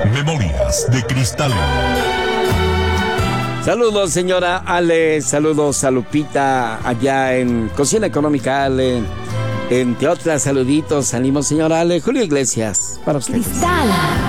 Memorias de Cristal. Saludos, señora Ale. Saludos a Lupita allá en Cocina Económica Ale. Entre otras, saluditos. Ánimo, señora Ale. Julio Iglesias, para usted. Cristal.